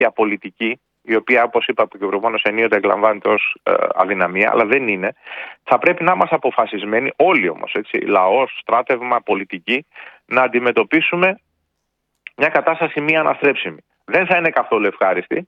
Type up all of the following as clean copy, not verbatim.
και απολυτική, η οποία, όπως είπα και προηγουμένως, ενίοτε εκλαμβάνεται ως αδυναμία, αλλά δεν είναι. Θα πρέπει να είμαστε αποφασισμένοι, όλοι όμως, λαός, στράτευμα, πολιτική, να αντιμετωπίσουμε μια κατάσταση μη αναστρέψιμη. Δεν θα είναι καθόλου ευχάριστη,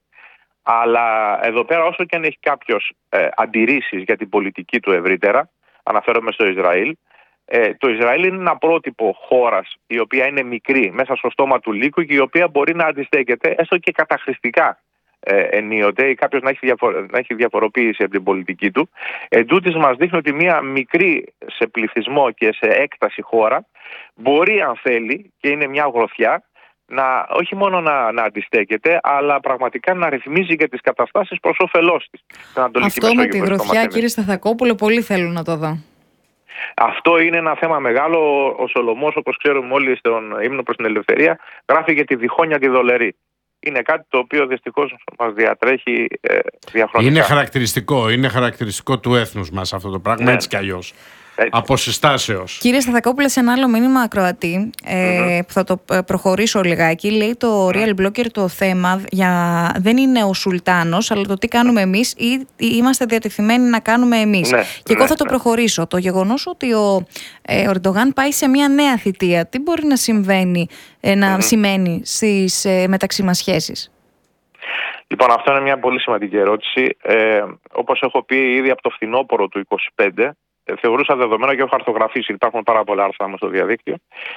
αλλά εδώ πέρα, όσο και αν έχει κάποιος αντιρρήσεις για την πολιτική του ευρύτερα, αναφέρομαι στο Ισραήλ, το Ισραήλ είναι ένα πρότυπο χώρας η οποία είναι μικρή μέσα στο στόμα του λύκου και η οποία μπορεί να αντιστέκεται έστω και καταχρηστικά ενίοτε ή κάποιος να έχει διαφοροποίηση από την πολιτική του. Εντούτοις μας δείχνει ότι μια μικρή σε πληθυσμό και σε έκταση χώρα μπορεί, αν θέλει, και είναι μια γροθιά, όχι μόνο να αντιστέκεται, αλλά πραγματικά να ρυθμίζει και τις καταστάσεις προς όφελός της. Αυτό με τη γροθιά, κύριε Σταθακόπουλο, πολύ θέλω να το δω. Αυτό είναι ένα θέμα μεγάλο. Ο Σολομός, όπως ξέρουμε όλοι στον ύμνο προς την ελευθερία, γράφει για τη διχόνια τη δολερή. Είναι κάτι το οποίο δυστυχώς μας διατρέχει διαχρονικά. Είναι χαρακτηριστικό του έθνους μας αυτό το πράγμα, έτσι κι αλλιώς. Από συστάσεως. Κύριε Σταθακόπουλε, σε ένα άλλο μήνυμα ακροατή, που θα το προχωρήσω λιγάκι, λέει το Real Blogger το θέμα δεν είναι ο Σουλτάνος, αλλά το τι κάνουμε εμείς ή είμαστε διατεθειμένοι να κάνουμε εμείς. Και εγώ θα το προχωρήσω. Το γεγονός ότι ο Ερντογάν πάει σε μια νέα θητεία, τι μπορεί να σημαίνει στις μεταξύ μας σχέσεις? Λοιπόν, αυτό είναι μια πολύ σημαντική ερώτηση. Όπως έχω πει ήδη από το φθινόπωρο του 2025, θεωρούσα δεδομένο και έχω χαρτογραφήσει, υπάρχουν πάρα πολλά άρθρα στο διαδίκτυο,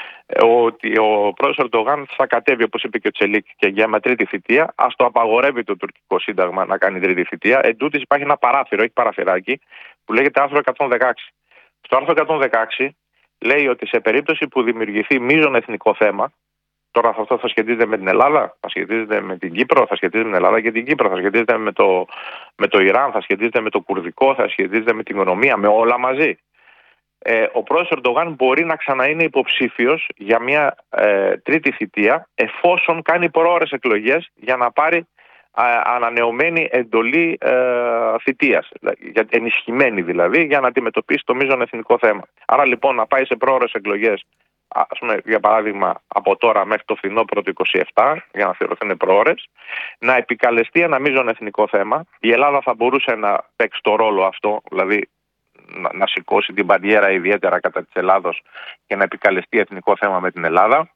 ότι ο πρόεδρος Ερντογάν θα κατέβει, όπως είπε και ο Τσελίκ, και για με τρίτη θητεία. Ας το απαγορεύει το τουρκικό σύνταγμα να κάνει τρίτη θητεία. Εντούτοις υπάρχει ένα παράθυρο, έχει παραθυράκι, που λέγεται άρθρο 116. Στο άρθρο 116 λέει ότι σε περίπτωση που δημιουργηθεί μείζον εθνικό θέμα, τώρα αυτό θα σχετίζεται με την Ελλάδα, θα σχετίζεται με την Κύπρο, θα σχετίζεται με την Ελλάδα και την Κύπρο, θα σχετίζεται με το Ιράν, θα σχετίζεται με το κουρδικό, θα σχετίζεται με την οικονομία, με όλα μαζί. Ο πρόεδρος Ερντογάν μπορεί να ξαναείνει υποψήφιος για μια τρίτη θητεία, εφόσον κάνει προώρες εκλογές για να πάρει ανανεωμένη εντολή θητείας, ενισχυμένη δηλαδή, για να αντιμετωπίσει το μείζον εθνικό θέμα. Άρα λοιπόν να πάει σε προώρες εκλογές, ας πούμε, για παράδειγμα από τώρα μέχρι το φθινόπωρο του 27, για να θεωρηθούν προώρες, να επικαλεστεί ένα μείζον εθνικό θέμα. Η Ελλάδα θα μπορούσε να παίξει το ρόλο αυτό, δηλαδή να σηκώσει την μπαντιέρα ιδιαίτερα κατά της Ελλάδος και να επικαλεστεί εθνικό θέμα με την Ελλάδα,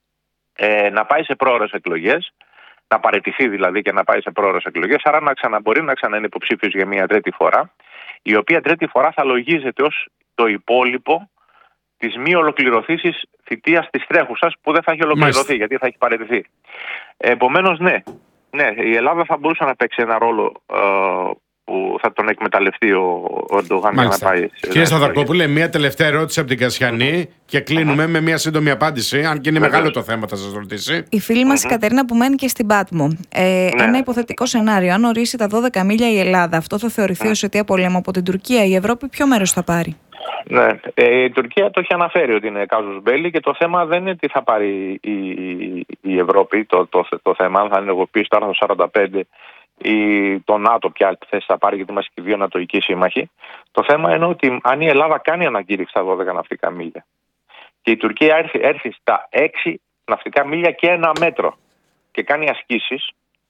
να πάει σε προώρες εκλογές, να παραιτηθεί δηλαδή και να πάει σε προώρες εκλογές, άρα μπορεί να ξαναείνει υποψήφιος για μια τρίτη φορά, η οποία τρίτη φορά θα λογίζεται ως το υπόλοιπο της μη ολοκληρωθήσης θητείας της τρέχουσας, που δεν θα έχει ολοκληρωθεί γιατί θα έχει παραιτηθεί. Επομένως, ναι, η Ελλάδα θα μπορούσε να παίξει ένα ρόλο που θα τον εκμεταλλευτεί ο Ερντογάν για να πάει. Κύριε Σταθακόπουλε, μια τελευταία ερώτηση από την Κασιανή και κλείνουμε με μια σύντομη απάντηση, αν και είναι μεγάλο το θέμα, θα σας ρωτήσει. Η φίλη μας η Κατερίνα που μένει και στην Πάτμο. Ένα υποθετικό σενάριο, αν ορίσει τα 12 μίλια η Ελλάδα, αυτό θα θεωρηθεί ως αιτία πολέμου από την Τουρκία? Η Ευρώπη ποιο μέρος θα πάρει? Ναι, η Τουρκία το έχει αναφέρει ότι είναι κάζους μπέλι και το θέμα δεν είναι τι θα πάρει η Ευρώπη. Το θέμα, αν θα ενεργοποιήσει το άρθρο 45 ή το ΝΑΤΟ, ποια θέση θα πάρει, γιατί είμαστε και δύο νατοικοί σύμμαχοι. Το θέμα είναι ότι αν η Ελλάδα κάνει ανακήρυξη στα 12 ναυτικά μίλια και η Τουρκία έρθει στα 6 ναυτικά μίλια και 1 μέτρο και κάνει ασκήσεις,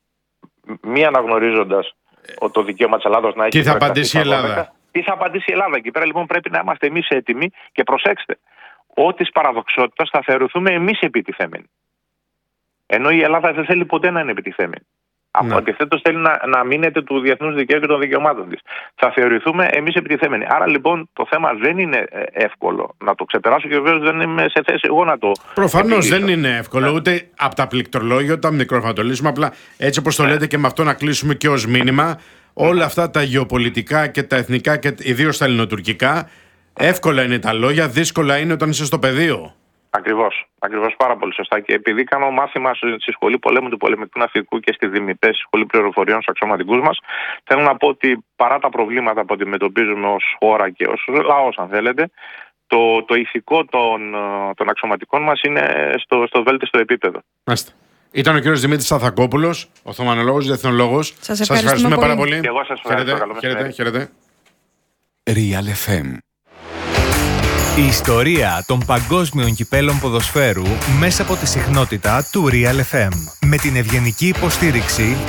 μη αναγνωρίζοντας το δικαίωμα της Ελλάδος να έχει. Τι θα απαντήσει η Ελλάδα? Τι θα απαντήσει η Ελλάδα? Εκεί πέρα λοιπόν πρέπει να είμαστε εμείς έτοιμοι και προσέξτε, ότι της παραδοξότητας θα θεωρηθούμε εμείς επιτιθέμενοι. Ενώ η Ελλάδα δεν θέλει ποτέ να είναι επιτιθέμενη. Αντιθέτως θέλει να μείνεται του διεθνούς δικαίου και των δικαιωμάτων της. Θα θεωρηθούμε εμείς επιτιθέμενοι. Άρα λοιπόν το θέμα δεν είναι εύκολο να το ξεπεράσω και βεβαίως δεν είμαι σε θέση εγώ να το. Προφανώς δεν είναι εύκολο ούτε από τα πληκτρολόγια, ούτε από μικροφαντολίσμα. Απλά έτσι όπως το λέτε και με αυτό να κλείσουμε και ως μήνυμα. Όλα αυτά τα γεωπολιτικά και τα εθνικά και ιδίως τα ελληνοτουρκικά, εύκολα είναι τα λόγια, δύσκολα είναι όταν είσαι στο πεδίο. Ακριβώς, πάρα πολύ σωστά. Και επειδή κάνω μάθημα στη Σχολή Πολέμου του Πολεμικού Ναυτικού και στη ΔΜΠΕ, Σχολή Πληροφοριών στους αξιωματικούς μας, θέλω να πω ότι παρά τα προβλήματα που αντιμετωπίζουμε ως χώρα και ως λαός, αν θέλετε, το ηθικό των αξιωματικών μας είναι στο βέλτιστο επίπεδο. Μάλιστα. Ήταν ο κύριος Δημήτρης Σταθακόπουλος, οθωμανολόγος, διεθνολόγος. Σας ευχαριστούμε πάρα πολύ. Και εγώ σας ευχαριστώ. Χαίρετε. Real FM Η ιστορία των παγκόσμιων κυπέλων ποδοσφαίρου μέσα από τη συχνότητα του Real FM. Με την ευγενική υποστήριξη